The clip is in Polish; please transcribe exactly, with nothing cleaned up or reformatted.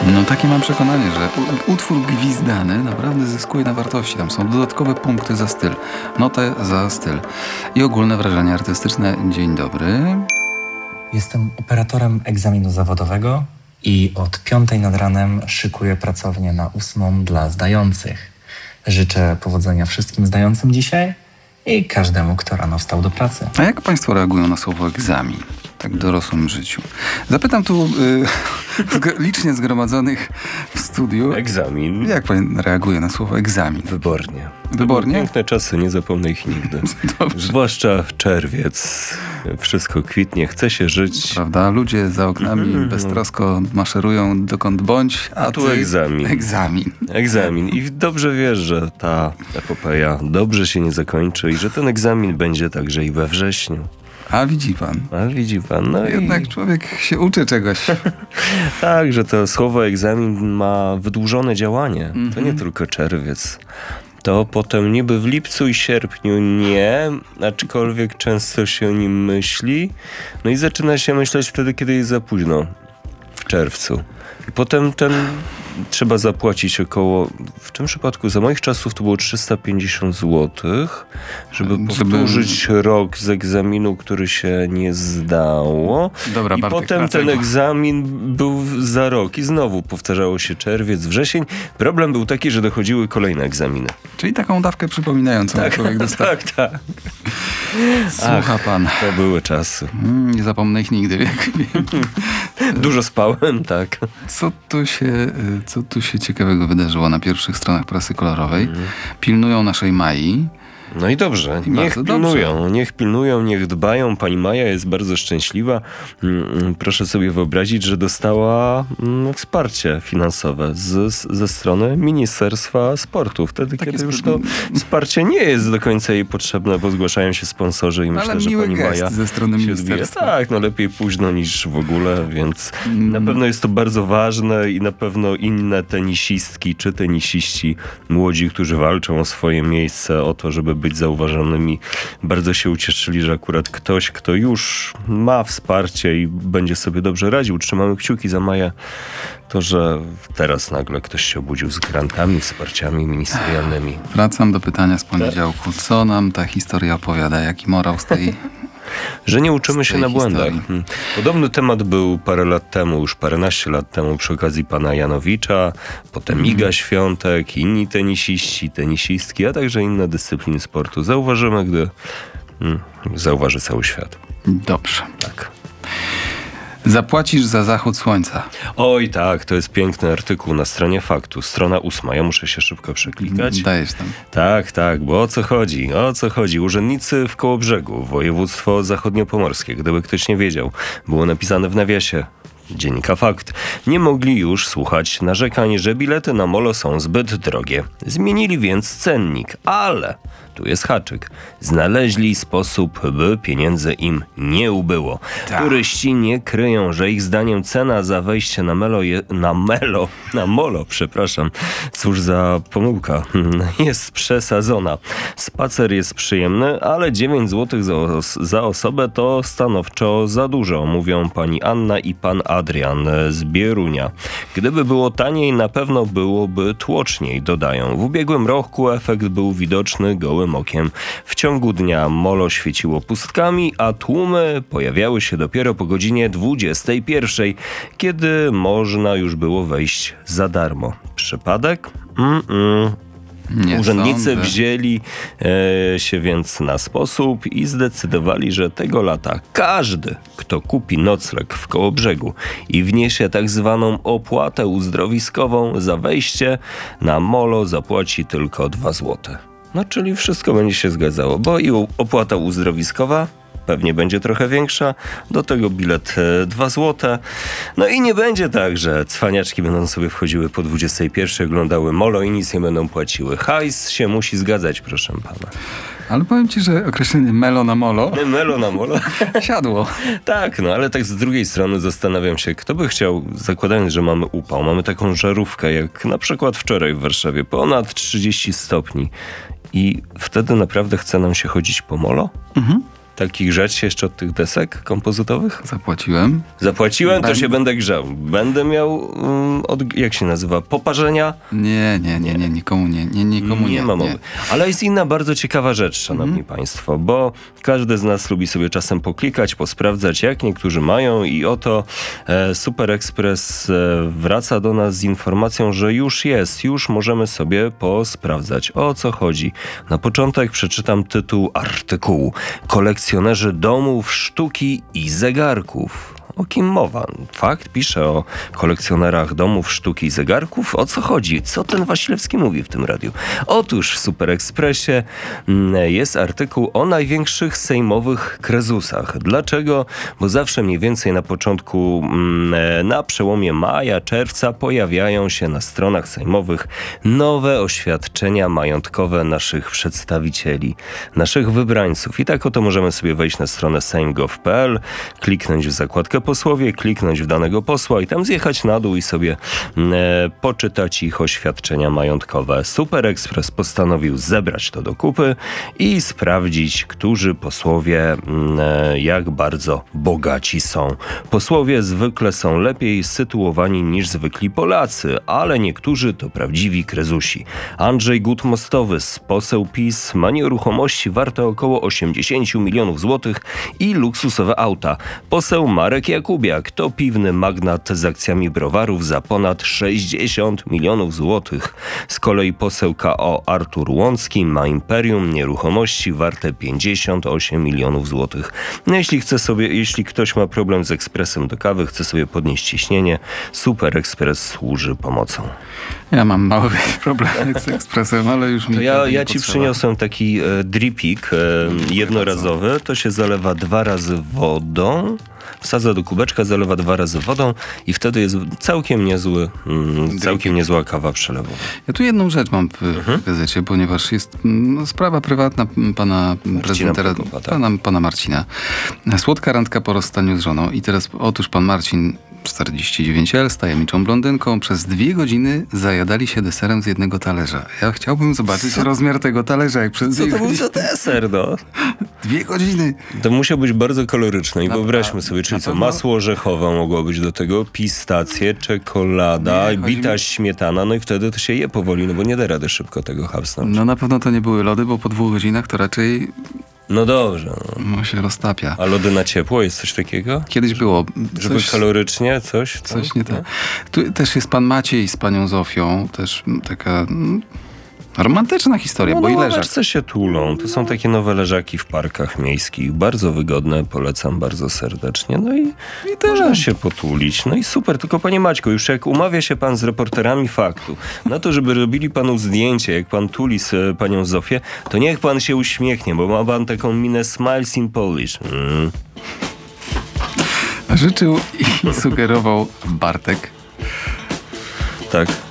No takie mam przekonanie, że u- utwór gwizdany naprawdę zyskuje na wartości. Tam są dodatkowe punkty za styl, notę za styl i ogólne wrażenie artystyczne. Dzień dobry. Jestem operatorem egzaminu zawodowego i od piątej nad ranem szykuję pracownię na ósmą dla zdających. Życzę powodzenia wszystkim zdającym dzisiaj i każdemu, kto rano wstał do pracy. A jak państwo reagują na słowo egzamin? Tak w dorosłym życiu. Zapytam tu y, zg- licznie zgromadzonych w studiu. Egzamin. Jak pan reaguje na słowo egzamin? Wybornie. Wybornie? Piękne czasy, nie zapomnę ich nigdy. Dobrze. Zwłaszcza w czerwiec. Wszystko kwitnie, chce się żyć. Prawda? Ludzie za oknami Mm. beztrosko maszerują dokąd bądź, a, A tu ty... egzamin. Egzamin. Egzamin. I dobrze wiesz, że ta epopeja dobrze się nie zakończy i że ten egzamin będzie także i we wrześniu. A widzi pan. A widzi pan, no Jednak i człowiek się uczy czegoś. tak, że to słowo egzamin ma wydłużone działanie. To Mhm. nie tylko czerwiec. To potem niby w lipcu i sierpniu nie, aczkolwiek często się o nim myśli. No i zaczyna się myśleć wtedy, kiedy jest za późno. W czerwcu. I potem ten trzeba zapłacić około, w tym przypadku za moich czasów to było trzysta pięćdziesiąt złotych, żeby, Żeby- powtórzyć rok z egzaminu, który się nie zdało. Dobra, I Bartek, potem wracaj, ten bo- egzamin był za rok i znowu powtarzało się czerwiec, wrzesień. Problem był taki, że dochodziły kolejne egzaminy. Czyli taką dawkę przypominającą Tak, człowiek dostał. tak, tak. Słucha pan. To były czasy. Mm, nie zapomnę ich nigdy, jak wiem. Dużo spałem, tak. Co tu się, y, co tu się ciekawego wydarzyło na pierwszych stronach prasy kolorowej? Mhm. Pilnują naszej Mai. No i dobrze, I niech bardzo pilnują, dobrze. niech pilnują, niech dbają. Pani Maja jest bardzo szczęśliwa. Mm, Proszę sobie wyobrazić, że dostała mm, wsparcie finansowe z, z, ze strony Ministerstwa Sportu. Wtedy, Takie kiedy już sp- to wsparcie nie jest do końca jej potrzebne, bo zgłaszają się sponsorzy i Ale myślę, że miły pani gest Maja ze strony się ministerstwa. odbije. Tak, no lepiej późno niż w ogóle, więc Mm. na pewno jest to bardzo ważne i na pewno inne tenisistki czy tenisiści młodzi, którzy walczą o swoje miejsce, o to, żeby być zauważonymi, bardzo się ucieszyli, że akurat ktoś, kto już ma wsparcie i będzie sobie dobrze radził. Trzymamy kciuki za Maję. To, że teraz nagle ktoś się obudził z grantami, wsparciami ministerialnymi. Wracam do pytania z poniedziałku. Co nam ta historia opowiada? Jaki morał z tej... Że nie uczymy Z się tej na błędach. historii. Hmm. Podobny temat był parę lat temu, już paręnaście lat temu przy okazji pana Janowicza, potem Iga Świątek, inni tenisiści, tenisistki, a także inne dyscypliny sportu. Zauważymy, gdy hmm, zauważy cały świat. Dobrze. Tak. Zapłacisz za zachód słońca. Oj tak, to jest piękny artykuł na stronie Faktu, strona ósma. Ja muszę się szybko przeklikać. Dajesz tam. Tak, tak, bo o co chodzi? O co chodzi? Urzędnicy w Kołobrzegu, województwo zachodniopomorskie, gdyby ktoś nie wiedział, było napisane w nawiasie Dziennika Fakt, nie mogli już słuchać narzekań, że bilety na molo są zbyt drogie. Zmienili więc cennik, ale tu jest haczyk. Znaleźli sposób, by pieniędzy im nie ubyło. Tak. Turyści nie kryją, że ich zdaniem cena za wejście na melo, je, na melo, na molo, przepraszam, cóż za pomyłka, jest przesadzona. Spacer jest przyjemny, ale dziewięć złotych za, os- za osobę to stanowczo za dużo, mówią pani Anna i pan Adrian z Bierunia. Gdyby było taniej, na pewno byłoby tłoczniej, dodają. W ubiegłym roku efekt był widoczny gołym okiem. W ciągu dnia molo świeciło pustkami, a tłumy pojawiały się dopiero po godzinie dwudziestej pierwszej, kiedy można już było wejść za darmo. Przypadek? Mm-mm. Nie Urzędnicy sądzę. wzięli e, się więc na sposób i zdecydowali, że tego lata każdy, kto kupi nocleg w Kołobrzegu i wniesie tak zwaną opłatę uzdrowiskową za wejście na molo, zapłaci tylko dwa złote. No czyli wszystko będzie się zgadzało, bo i u- opłata uzdrowiskowa pewnie będzie trochę większa, do tego bilet e, dwa złote. No i nie będzie tak, że cwaniaczki będą sobie wchodziły po dwudziestej pierwszej, oglądały molo i nic nie będą płaciły. Hajs się musi zgadzać, proszę pana. Ale powiem ci, że określenie melo na molo Melo na molo. siadło. Tak, no ale tak z drugiej strony zastanawiam się, kto by chciał, zakładając, że mamy upał, mamy taką żarówkę, jak na przykład wczoraj w Warszawie, ponad trzydzieści stopni i wtedy naprawdę chce nam się chodzić po molo? Mhm. Takich grzać się jeszcze od tych desek kompozytowych? Zapłaciłem. Zapłaciłem, to Będę- się będę grzał. Będę miał od, jak się nazywa, poparzenia? Nie, nie, nie, nie, nikomu nie, nie nikomu nie. Nie ma mowy. Nie. Ale jest inna bardzo ciekawa rzecz, szanowni Mhm. państwo, bo każdy z nas lubi sobie czasem poklikać, posprawdzać, jak niektórzy mają i oto e, Super Express e, wraca do nas z informacją, że już jest, już możemy sobie posprawdzać, o co chodzi. Na początek przeczytam tytuł artykułu. Kolekcjonerzy domów, sztuki i zegarków. O kim mowa? Fakt pisze o kolekcjonerach domów, sztuki i zegarków. O co chodzi? Co ten Wasilewski mówi w tym radiu? Otóż w Super Expressie mm, jest artykuł o największych sejmowych krezusach. Dlaczego? Bo zawsze mniej więcej na początku, mm, na przełomie maja, czerwca pojawiają się na stronach sejmowych nowe oświadczenia majątkowe naszych przedstawicieli, naszych wybrańców. I tak oto możemy sobie wejść na stronę sejm kropka gov kropka p l, kliknąć w zakładkę posłowie, kliknąć w danego posła i tam zjechać na dół i sobie e, poczytać ich oświadczenia majątkowe. Super Express postanowił zebrać to do kupy i sprawdzić, którzy posłowie e, jak bardzo bogaci są. Posłowie zwykle są lepiej sytuowani niż zwykli Polacy, ale niektórzy to prawdziwi krezusi. Andrzej Gut-Mostowy, poseł PiS, ma nieruchomości warte około osiemdziesiąt milionów złotych i luksusowe auta. Poseł Marek Jakubiak to piwny magnat z akcjami browarów za ponad sześćdziesiąt milionów złotych. Z kolei poseł K O Artur Łącki ma imperium nieruchomości warte pięćdziesiąt osiem milionów złotych. No, jeśli chce sobie, jeśli ktoś ma problem z ekspresem do kawy, chce sobie podnieść ciśnienie, Super Express służy pomocą. Ja mam małe problemy z ekspresem, ale już mi To ja, prawie nie ja ci potrzeba. przyniosłem taki e, dripik e, jednorazowy. To się zalewa dwa razy wodą. Wsadza do kubeczka, zalewa dwa razy wodą i wtedy jest całkiem niezły, mm, całkiem niezła kawa przelewowa. Ja tu jedną rzecz mam w, Mhm. w gazecie, ponieważ jest mm, sprawa prywatna pana prezydenta, Prokopa, tak. pana, pana Marcina. Słodka randka po rozstaniu z żoną i teraz otóż pan Marcin, czterdzieści dziewięć lat, z tajemniczą blondynką, przez dwie godziny zajadali się deserem z jednego talerza. Ja chciałbym zobaczyć rozmiar tego talerza, jak przez Co dwie to był godziny. za deser, no? Dwie godziny! To musiał być bardzo koloryczny i Na- wyobraźmy a- sobie, czyli na co, pewno- masło orzechowe mogło być do tego, pistacje, czekolada, Nie, chodzi bita mi- śmietana, no i wtedy to się je powoli, no bo nie da rady szybko tego hapsnąć. No na pewno to nie były lody, bo po dwóch godzinach to raczej No dobrze, no. no, się roztapia. A lody na ciepło, jest coś takiego? Kiedyś było Żeby coś, kalorycznie, coś? coś nie tak. Tu też jest pan Maciej z panią Zofią, też mm, taka mm, romantyczna historia, No, bo no i leżak. ławeczce się tulą. To są takie nowe leżaki w parkach miejskich. Bardzo wygodne, polecam bardzo serdecznie. No i, i tyle. można się potulić. No i super. Tylko panie Maćku, już jak umawia się pan z reporterami Faktu na to, żeby robili panu zdjęcie, jak pan tuli z e, panią Zofię, to niech pan się uśmiechnie, bo ma pan taką minę smiles in Polish. Mm. Życzył i sugerował Bartek. Tak.